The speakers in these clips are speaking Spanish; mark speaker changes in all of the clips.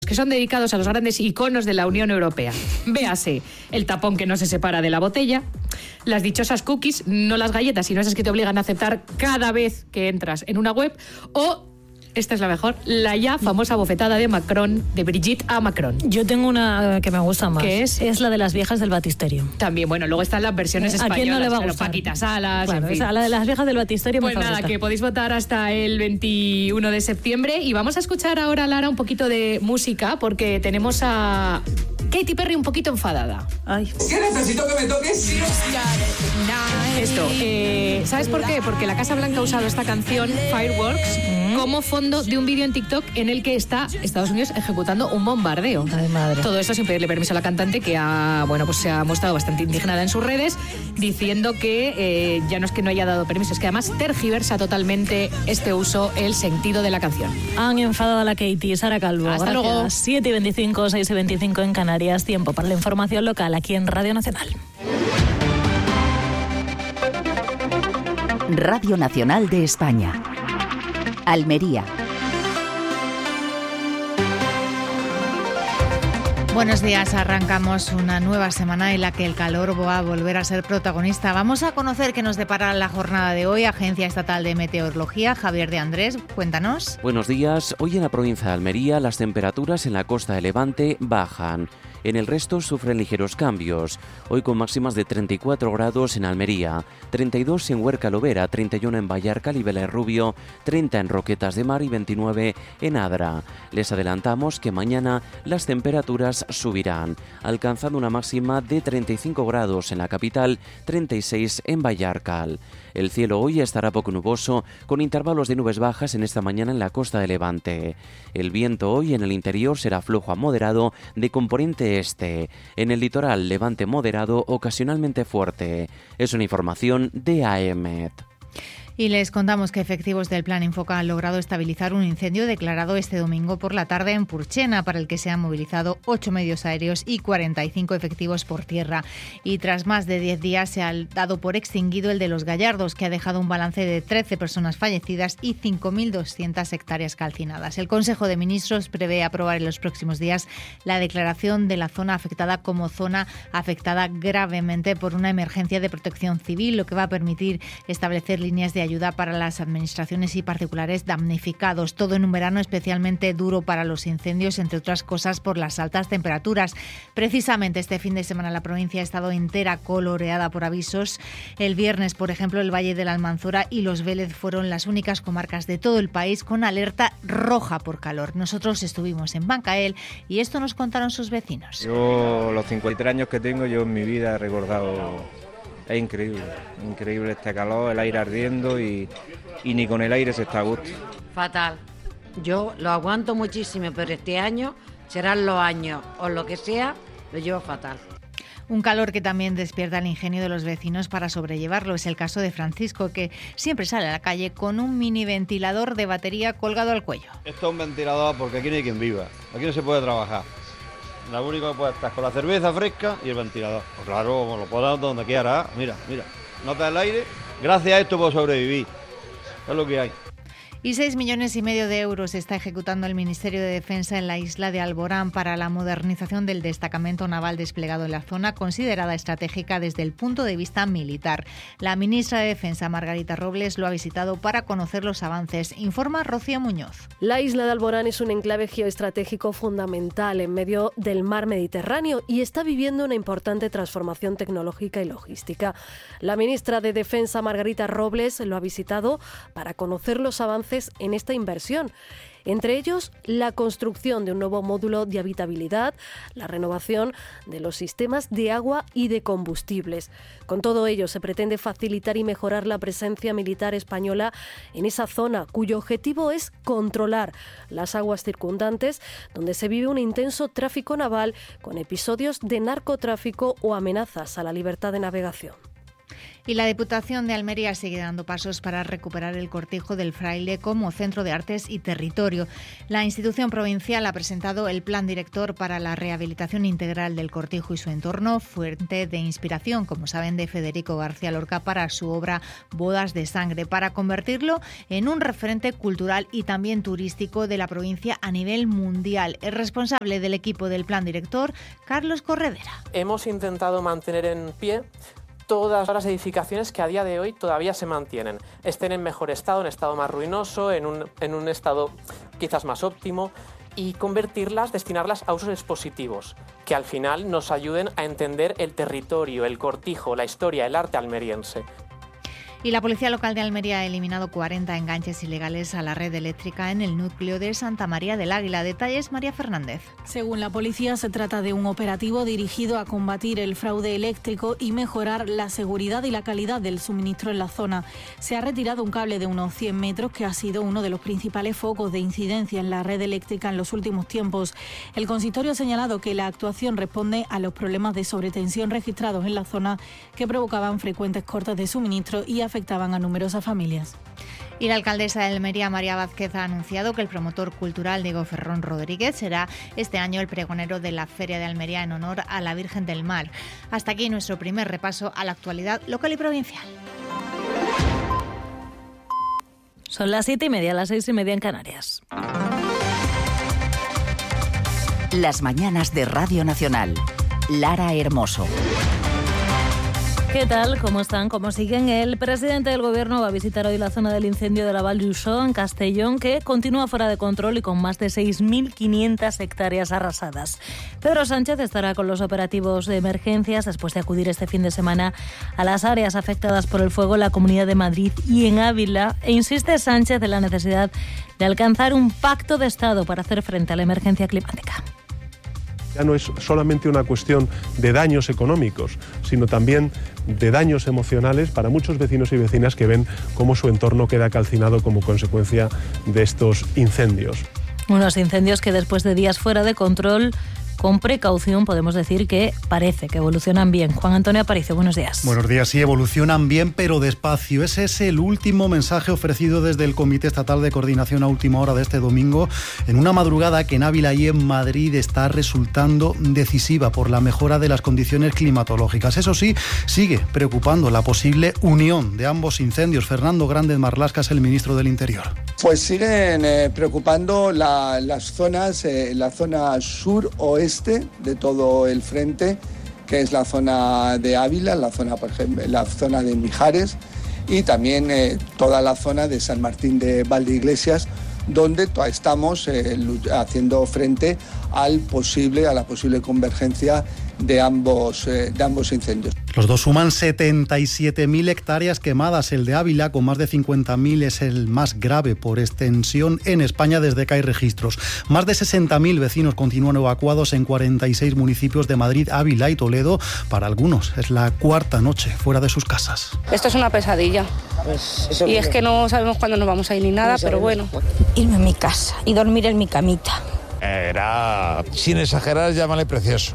Speaker 1: que son dedicados a los grandes iconos de la Unión Europea. Véase, el tapón que no se separa de la botella, las dichosas cookies, no las galletas, sino esas que te obligan a aceptar cada vez que entras en una web, o... esta es la mejor, la ya famosa bofetada de Macron, de Brigitte a Macron.
Speaker 2: Yo tengo una que me gusta más.
Speaker 1: ¿Qué es?
Speaker 2: Es la de las viejas del Batisterio.
Speaker 1: También, bueno, luego están las versiones españolas.
Speaker 2: ¿A quién no le va a
Speaker 1: claro,
Speaker 2: gustar?
Speaker 1: Paquita Salas,
Speaker 2: Claro,
Speaker 1: en fin.
Speaker 2: esa, la de las viejas del Batisterio.
Speaker 1: Pues
Speaker 2: me
Speaker 1: nada,
Speaker 2: favorita.
Speaker 1: que podéis votar hasta el 21 de septiembre y vamos a escuchar ahora, Lara, un poquito de música porque tenemos a Katy Perry un poquito enfadada.
Speaker 2: Ay.
Speaker 3: ¿Qué necesito que me toques?
Speaker 1: Esto, ¿sabes por qué? Porque la Casa Blanca ha usado esta canción, Fireworks, como fondo de un vídeo en TikTok en el que está Estados Unidos ejecutando un bombardeo.
Speaker 2: Ay, madre.
Speaker 1: Todo esto sin pedirle permiso a la cantante, que se ha mostrado bastante indignada en sus redes, diciendo que ya no es que no haya dado permiso, es que además tergiversa totalmente este uso, el sentido de la canción.
Speaker 2: Han enfadado a la Katy. Sara Calvo.
Speaker 1: Hasta
Speaker 2: gracias.
Speaker 1: luego.
Speaker 2: 7:25, 6:25 en Canarias. Tiempo para la información local aquí en Radio Nacional.
Speaker 4: Radio Nacional de España. Almería.
Speaker 5: Buenos días, arrancamos una nueva semana en la que el calor va a volver a ser protagonista. Vamos a conocer qué nos depara la jornada de hoy. Agencia Estatal de Meteorología, Javier de Andrés, cuéntanos.
Speaker 6: Buenos días. Hoy en la provincia de Almería las temperaturas en la costa de Levante bajan. En el resto sufren ligeros cambios. Hoy con máximas de 34 grados en Almería, 32 en Huerca Lovera, 31 en Vallarcal y Vélez Rubio, 30 en Roquetas de Mar y 29 en Adra. Les adelantamos que mañana las temperaturas subirán, alcanzando una máxima de 35 grados en la capital, 36 en Vallarcal. El cielo hoy estará poco nuboso, con intervalos de nubes bajas en esta mañana en la costa de Levante. El viento hoy en el interior será flojo a moderado de componente este. En el litoral, levante moderado, ocasionalmente fuerte. Es una información de AEMET.
Speaker 5: Y les contamos que efectivos del Plan Infoca han logrado estabilizar un incendio declarado este domingo por la tarde en Purchena, para el que se han movilizado 8 medios aéreos y 45 efectivos por tierra. Y tras más de 10 días se ha dado por extinguido el de Los Gallardos, que ha dejado un balance de 13 personas fallecidas y 5.200 hectáreas calcinadas. El Consejo de Ministros prevé aprobar en los próximos días la declaración de la zona afectada como zona afectada gravemente por una emergencia de protección civil, lo que va a permitir establecer líneas de ayuda para las administraciones y particulares damnificados. Todo en un verano especialmente duro para los incendios, entre otras cosas por las altas temperaturas. Precisamente este fin de semana la provincia ha estado entera coloreada por avisos. El viernes, por ejemplo, el Valle de la Almanzora y Los Vélez fueron las únicas comarcas de todo el país con alerta roja por calor. Nosotros estuvimos en Bancael y esto nos contaron sus vecinos.
Speaker 7: Yo, los 53 años que tengo, yo en mi vida he recordado... Es increíble este calor, el aire ardiendo y ni con el aire se está a gusto.
Speaker 8: Fatal. Yo lo aguanto muchísimo, pero este año serán los años o lo que sea, lo llevo fatal.
Speaker 5: Un calor que también despierta el ingenio de los vecinos para sobrellevarlo. Es el caso de Francisco, que siempre sale a la calle con un mini ventilador de batería colgado al cuello.
Speaker 9: Esto es un ventilador porque aquí no hay quien viva, aquí no se puede trabajar. Lo único que puede estar con la cerveza fresca y el ventilador. Pues claro, lo puedo dar donde quiera. Mira, nota el aire. Gracias a esto puedo sobrevivir. Es lo que hay.
Speaker 5: Y 6,5 millones de euros está ejecutando el Ministerio de Defensa en la isla de Alborán para la modernización del destacamento naval desplegado en la zona, considerada estratégica desde el punto de vista militar. La ministra de Defensa, Margarita Robles, lo ha visitado para conocer los avances. Informa Rocío Muñoz.
Speaker 10: La isla de Alborán es un enclave geoestratégico fundamental en medio del mar Mediterráneo y está viviendo una importante transformación tecnológica y logística. La ministra de Defensa, Margarita Robles, lo ha visitado para conocer los avances en esta inversión. Entre ellos, la construcción de un nuevo módulo de habitabilidad, la renovación de los sistemas de agua y de combustibles. Con todo ello, se pretende facilitar y mejorar la presencia militar española en esa zona, cuyo objetivo es controlar las aguas circundantes, donde se vive un intenso tráfico naval con episodios de narcotráfico o amenazas a la libertad de navegación.
Speaker 5: Y la Diputación de Almería sigue dando pasos para recuperar el Cortijo del Fraile como centro de artes y territorio. La institución provincial ha presentado el plan director para la rehabilitación integral del Cortijo y su entorno, fuente de inspiración, como saben, de Federico García Lorca para su obra Bodas de Sangre, para convertirlo en un referente cultural y también turístico de la provincia a nivel mundial. El responsable del equipo del plan director, Carlos Corredera.
Speaker 11: Hemos intentado mantener en pie todas las edificaciones que a día de hoy todavía se mantienen, estén en mejor estado, en estado más ruinoso, en un estado quizás más óptimo, y convertirlas, destinarlas a usos expositivos, que al final nos ayuden a entender el territorio, el cortijo, la historia, el arte almeriense.
Speaker 5: Y la Policía Local de Almería ha eliminado 40 enganches ilegales a la red eléctrica en el núcleo de Santa María del Águila. Detalles, María Fernández.
Speaker 12: Según la policía, se trata de un operativo dirigido a combatir el fraude eléctrico y mejorar la seguridad y la calidad del suministro en la zona. Se ha retirado un cable de unos 100 metros que ha sido uno de los principales focos de incidencia en la red eléctrica en los últimos tiempos. El consistorio ha señalado que la actuación responde a los problemas de sobretensión registrados en la zona que provocaban frecuentes cortes de suministro y afectaban a numerosas familias.
Speaker 5: Y la alcaldesa de Almería, María Vázquez, ha anunciado que el promotor cultural Diego Ferrón Rodríguez será este año el pregonero de la Feria de Almería en honor a la Virgen del Mar. Hasta aquí nuestro primer repaso a la actualidad local y provincial.
Speaker 2: Son las 7:30, las 6:30 en Canarias.
Speaker 4: Las mañanas de Radio Nacional. Lara Hermoso.
Speaker 2: ¿Qué tal? ¿Cómo están? ¿Cómo siguen? El presidente del Gobierno va a visitar hoy la zona del incendio de la Val d'Uixó, en Castellón, que continúa fuera de control y con más de 6.500 hectáreas arrasadas. Pedro Sánchez estará con los operativos de emergencias después de acudir este fin de semana a las áreas afectadas por el fuego en la Comunidad de Madrid y en Ávila, e insiste Sánchez en la necesidad de alcanzar un pacto de Estado para hacer frente a la emergencia climática.
Speaker 13: Ya no es solamente una cuestión de daños económicos, sino también de daños emocionales para muchos vecinos y vecinas que ven cómo su entorno queda calcinado como consecuencia de estos incendios.
Speaker 2: Unos incendios que después de días fuera de control, con precaución, podemos decir que parece que evolucionan bien. Juan Antonio Aparicio, buenos días.
Speaker 14: Buenos días, sí, evolucionan bien, pero despacio. Ese es el último mensaje ofrecido desde el Comité Estatal de Coordinación a última hora de este domingo, en una madrugada que en Ávila y en Madrid está resultando decisiva por la mejora de las condiciones climatológicas. Eso sí, sigue preocupando la posible unión de ambos incendios. Fernando Grande Marlasca es el ministro del Interior.
Speaker 15: Pues siguen preocupando las zonas, la zona sur-oeste de todo el frente, que es la zona de Ávila, la zona, por ejemplo, la zona de Mijares y también toda la zona de San Martín de Valdeiglesias, donde estamos haciendo frente a la posible convergencia de ambos incendios.
Speaker 14: Los dos suman 77.000 hectáreas quemadas. El de Ávila, con más de 50.000, es el más grave por extensión en España desde que hay registros. Más de 60.000 vecinos continúan evacuados en 46 municipios de Madrid, Ávila y Toledo. Para algunos es la cuarta noche fuera de sus casas.
Speaker 16: Esto es una pesadilla. Y es que no sabemos cuándo nos vamos a ir ni nada, pero bueno.
Speaker 17: Irme a mi casa y dormir en mi camita.
Speaker 18: Era, sin exagerar, llámale precioso.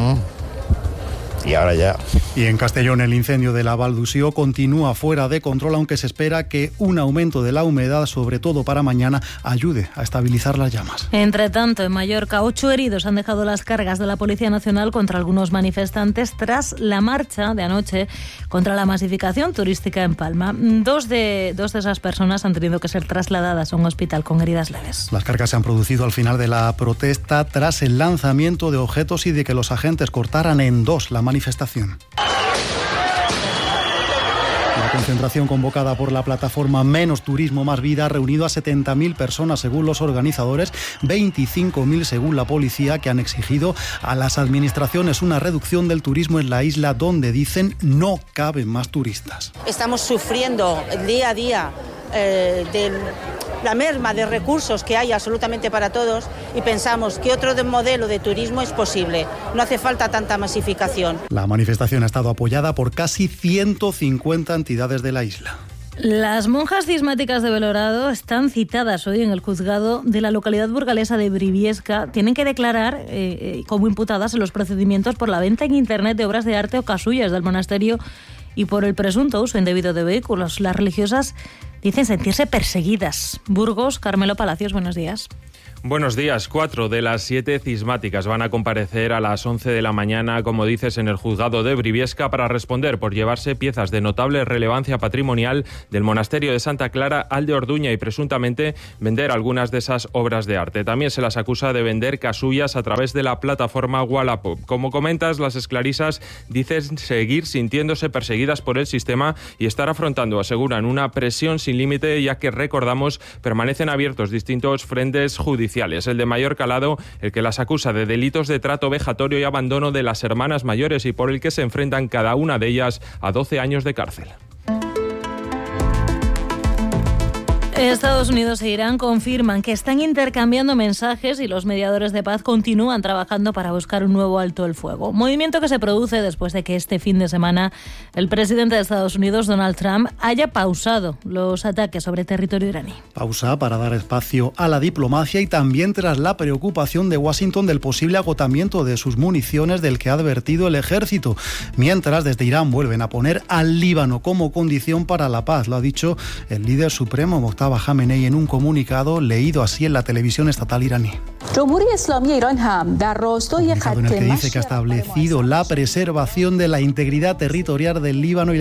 Speaker 18: Y ahora ya.
Speaker 14: Y en Castellón el incendio de la Val d'Uixó continúa fuera de control, aunque se espera que un aumento de la humedad, sobre todo para mañana, ayude a estabilizar las llamas.
Speaker 2: Entre tanto, en Mallorca, 8 heridos han dejado las cargas de la Policía Nacional contra algunos manifestantes tras la marcha de anoche contra la masificación turística en Palma. Dos de esas personas han tenido que ser trasladadas a un hospital con heridas leves.
Speaker 14: Las cargas se han producido al final de la protesta tras el lanzamiento de objetos y de que los agentes cortaran en dos la manifestación. La concentración convocada por la plataforma Menos Turismo, Más Vida ha reunido a 70.000 personas según los organizadores, 25.000 según la policía, que han exigido a las administraciones una reducción del turismo en la isla, donde dicen no caben más turistas.
Speaker 19: Estamos sufriendo día a día de la merma de recursos que hay absolutamente para todos y pensamos que otro modelo de turismo es posible. No hace falta tanta masificación.
Speaker 14: La manifestación ha estado apoyada por casi 150 entidades de la isla.
Speaker 2: Las monjas cismáticas de Belorado están citadas hoy en el juzgado de la localidad burgalesa de Briviesca. Tienen que declarar como imputadas en los procedimientos por la venta en Internet de obras de arte o casullas del monasterio y por el presunto uso indebido de vehículos. Las religiosas dicen sentirse perseguidas. Burgos, Carmelo Palacios, buenos días.
Speaker 20: Buenos días. 4 de las 7 cismáticas van a comparecer a las 11 de la mañana, como dices, en el juzgado de Briviesca para responder por llevarse piezas de notable relevancia patrimonial del monasterio de Santa Clara al de Orduña y presuntamente vender algunas de esas obras de arte. También se las acusa de vender casullas a través de la plataforma Wallapop. Como comentas, las esclarisas dicen seguir sintiéndose perseguidas por el sistema y estar afrontando, aseguran, una presión sin límite, ya que, recordamos, permanecen abiertos distintos frentes judiciales. El de mayor calado, el que las acusa de delitos de trato vejatorio y abandono de las hermanas mayores y por el que se enfrentan cada una de ellas a 12 años de cárcel.
Speaker 2: Estados Unidos e Irán confirman que están intercambiando mensajes y los mediadores de paz continúan trabajando para buscar un nuevo alto el fuego. Movimiento que se produce después de que este fin de semana el presidente de Estados Unidos, Donald Trump, haya pausado los ataques sobre territorio iraní.
Speaker 14: Pausa para dar espacio a la diplomacia y también tras la preocupación de Washington del posible agotamiento de sus municiones del que ha advertido el ejército. Mientras, desde Irán vuelven a poner al Líbano como condición para la paz. Lo ha dicho el líder supremo, Mojtaba Khamenei, en un comunicado leído así en la televisión estatal iraní. En el que dice que ha establecido la preservación de la integridad territorial del Líbano y